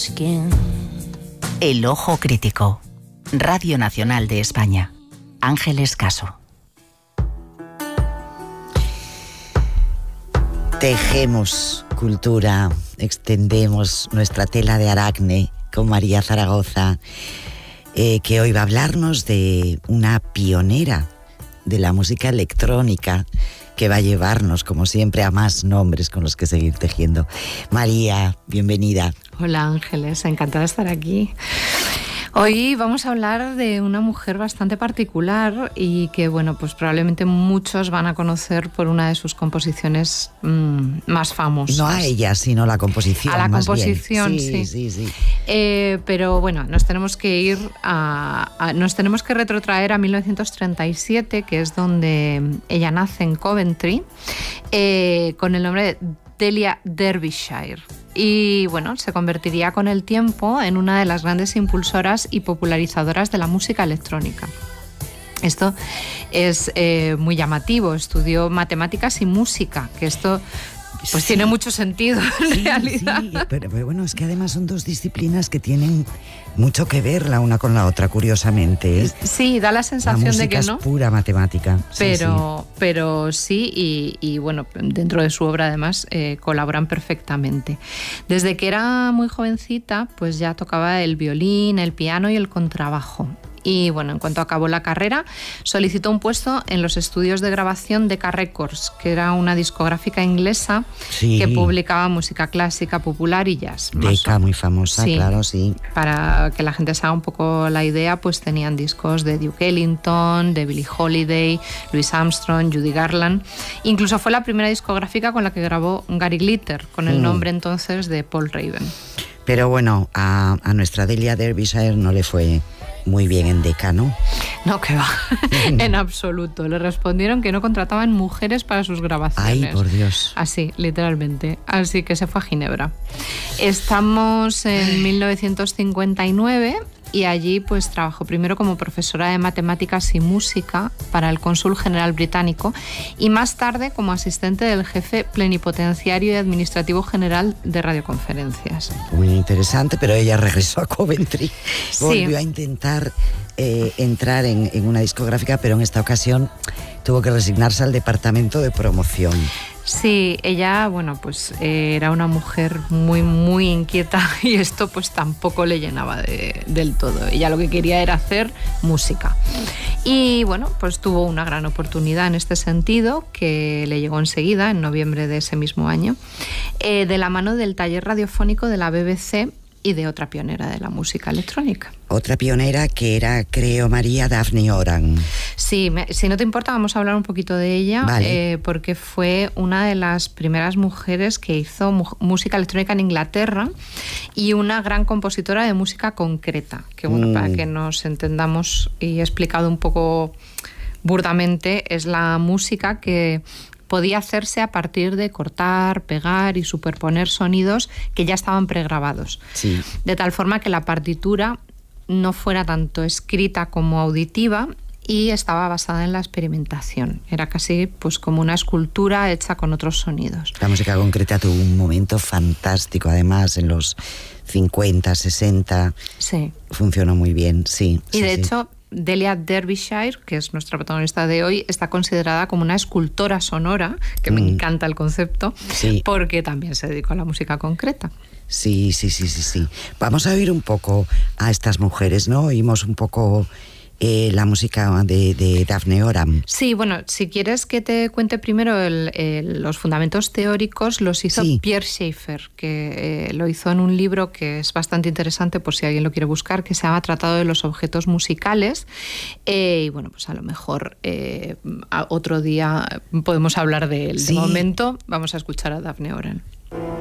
skin. El Ojo Crítico. Radio Nacional de España. Ángeles Caso. Tejemos cultura, extendemos nuestra tela de aragne con María Zaragoza, que hoy va a hablarnos de una pionera de la música electrónica que va a llevarnos, como siempre, a más nombres con los que seguir tejiendo. María, bienvenida. Hola Ángeles, encantada de estar aquí. Hoy vamos a hablar de una mujer bastante particular y que, bueno, pues probablemente muchos van a conocer por una de sus composiciones más famosas. No a ella, sino a la composición. A la más composición, bien. Sí. Pero bueno, nos tenemos que retrotraer a 1937, que es donde ella nace en Coventry, con el nombre de Delia Derbyshire. Y bueno, se convertiría con el tiempo en una de las grandes impulsoras y popularizadoras de la música electrónica. Esto es muy llamativo. Estudió matemáticas y música, que esto pues sí, tiene mucho sentido en realidad. Sí, pero bueno, es que además son dos disciplinas que tienen mucho que ver la una con la otra, curiosamente, ¿eh? Sí, da la sensación de que no. La música es pura matemática. Pero sí, y bueno, dentro de su obra además colaboran perfectamente. Desde que era muy jovencita, pues ya tocaba el violín, el piano y el contrabajo. Y bueno, en cuanto acabó la carrera, solicitó un puesto en los estudios de grabación Decca Records, que era una discográfica inglesa que publicaba música clásica, popular y jazz. Decca, muy famosa, sí, claro, sí. Para que la gente se haga un poco la idea, pues tenían discos de Duke Ellington, de Billie Holiday, Louis Armstrong, Judy Garland. Incluso fue la primera discográfica con la que grabó Gary Glitter, con el nombre entonces de Paul Raven. Pero bueno, a nuestra Delia Derbyshire no le fue muy bien en Decca, ¿no? No, que va, en absoluto. Le respondieron que no contrataban mujeres para sus grabaciones. Ay, por Dios. Así, literalmente. Así que se fue a Ginebra. Estamos en 1959 y allí pues trabajó primero como profesora de matemáticas y música para el cónsul general británico y más tarde como asistente del jefe plenipotenciario y administrativo general de radioconferencias. Muy interesante, pero ella regresó a Coventry. Sí. Volvió a intentar entrar en una discográfica, pero en esta ocasión tuvo que resignarse al departamento de promoción. Sí, ella, bueno, pues era una mujer muy, muy inquieta y esto pues tampoco le llenaba del todo. Ella lo que quería era hacer música. Y bueno, pues tuvo una gran oportunidad en este sentido que le llegó enseguida, en noviembre de ese mismo año, de la mano del taller radiofónico de la BBC y de otra pionera de la música electrónica. Otra pionera que era, creo, María Daphne Oram. Sí, si no te importa vamos a hablar un poquito de ella, vale. Porque fue una de las primeras mujeres que hizo música electrónica en Inglaterra y una gran compositora de música concreta, que bueno, para que nos entendamos y he explicado un poco burdamente, es la música que podía hacerse a partir de cortar, pegar y superponer sonidos que ya estaban pregrabados. Sí. De tal forma que la partitura no fuera tanto escrita como auditiva y estaba basada en la experimentación. Era casi pues como una escultura hecha con otros sonidos. La música concreta tuvo un momento fantástico, además, en los 50, 60. Sí. Funcionó muy bien, sí. Y de hecho, Delia Derbyshire, que es nuestra protagonista de hoy, está considerada como una escultora sonora, que me encanta el concepto, porque también se dedicó a la música concreta. Sí. Vamos a oír un poco a estas mujeres, ¿no? Oímos un poco la música de Daphne Oram. Sí, bueno, si quieres que te cuente primero los fundamentos teóricos, los hizo Pierre Schaeffer, que lo hizo en un libro que es bastante interesante por si alguien lo quiere buscar, que se llama Tratado de los objetos musicales. Y bueno, pues a lo mejor otro día podemos hablar de él. De momento vamos a escuchar a Daphne Oram.